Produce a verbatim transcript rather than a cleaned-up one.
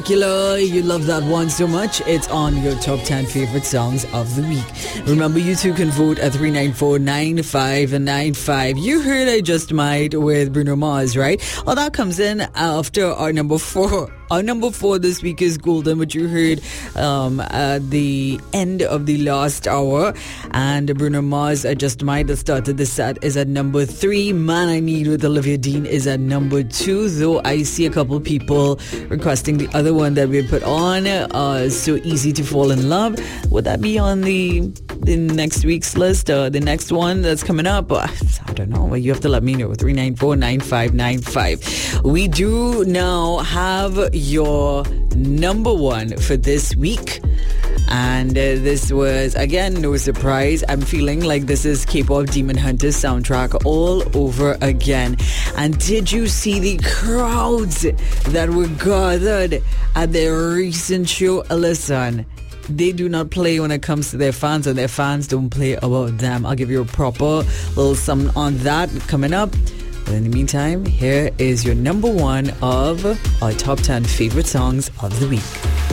Killer, you love that one so much. It's on your top ten favorite songs of the week. Remember, you too can vote at three nine four, nine five nine five. You heard I Just Might with Bruno Mars, right? Well, that comes in after our number four. Our number four this week is Golden, which you heard um, at the end of the last hour. And Bruno Mars, I Just Might, that started the set, is at number three. Man I Need with Olivia Dean is at number two, though I see a couple people requesting the other one that we put on, uh, So Easy to Fall in Love. Would that be on the, the next week's list, uh, the next one that's coming up? Uh, I don't know. You have to let me know. three nine four, nine five nine five. We do now have your number one for this week. And uh, this was, again, no surprise. I'm feeling like this is K-pop Demon Hunters soundtrack all over again. And did you see the crowds that were gathered at their recent show? Listen, they do not play when it comes to their fans, and their fans don't play about them. I'll give you a proper little something on that coming up. But in the meantime, here is your number one of our top ten favorite songs of the week.